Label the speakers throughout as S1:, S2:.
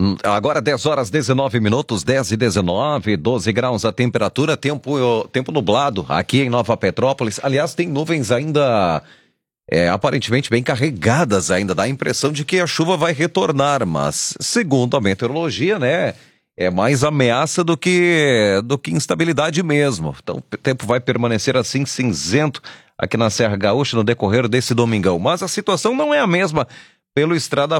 S1: Agora 10 horas 19 minutos, 10 e 19, 12 graus a temperatura, tempo nublado aqui em Nova Petrópolis. Aliás, tem nuvens ainda aparentemente bem carregadas ainda, dá a impressão de que a chuva vai retornar, mas segundo a meteorologia, né, é mais ameaça do que instabilidade mesmo. Então o tempo vai permanecer assim cinzento aqui na Serra Gaúcha no decorrer desse domingão, mas a situação não é a mesma pelo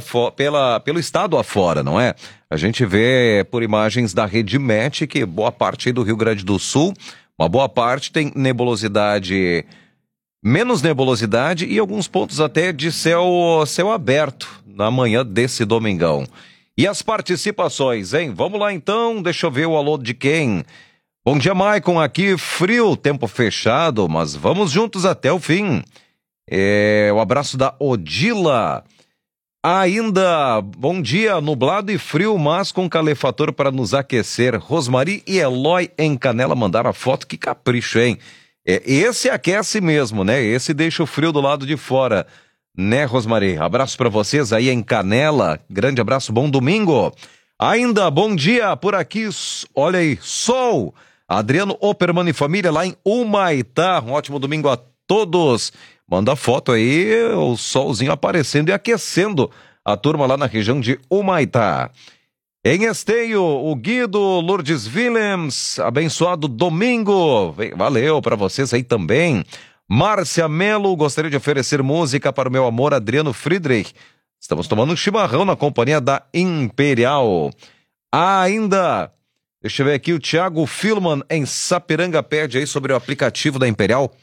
S1: estado afora, não é? A gente vê por imagens da Rede Met que boa parte aí do Rio Grande do Sul, uma boa parte tem nebulosidade, menos nebulosidade e alguns pontos até de céu aberto na manhã desse domingão. E as participações, hein? Vamos lá então, deixa eu ver o alô de quem? Bom dia, Maicon, aqui frio, tempo fechado, mas vamos juntos até o fim. O abraço da Odila. Ainda, bom dia, nublado e frio, mas com calefator para nos aquecer. Rosmari e Eloy em Canela mandaram a foto, que capricho, hein? Esse aquece mesmo, né? Esse deixa o frio do lado de fora, né, Rosmari? Abraço para vocês aí em Canela, grande abraço, bom domingo. Ainda, bom dia por aqui, olha aí, sol. Adriano Opperman e família lá em Humaitá, um ótimo domingo a todos. Manda foto aí, o solzinho aparecendo e aquecendo a turma lá na região de Humaitá. Em Esteio, o Guido Lourdes Willems, abençoado domingo. Valeu para vocês aí também. Márcia Melo, gostaria de oferecer música para o meu amor Adriano Friedrich. Estamos tomando um chimarrão na companhia da Imperial. Ainda, deixa eu ver aqui, o Thiago Filman em Sapiranga pede aí sobre o aplicativo da Imperial.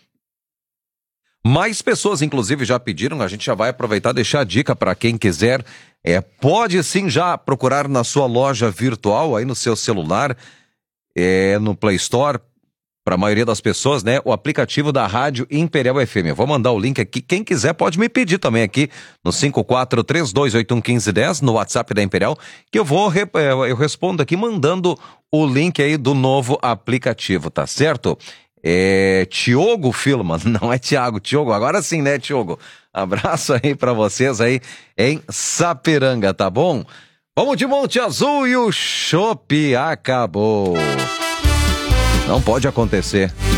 S1: Mais pessoas, inclusive, já pediram, a gente já vai aproveitar e deixar a dica para quem quiser. Pode sim já procurar na sua loja virtual, aí no seu celular, no Play Store, para a maioria das pessoas, né? O aplicativo da Rádio Imperial FM. Eu vou mandar o link aqui, quem quiser pode me pedir também aqui no 5432811510, no WhatsApp da Imperial, que eu respondo aqui mandando o link aí do novo aplicativo, tá certo? Tiogo Filman, não é Tiogo, agora sim, né, Tiogo? Abraço aí pra vocês aí em Sapiranga, tá bom? Vamos de Monte Azul e o chopp acabou. Não pode acontecer.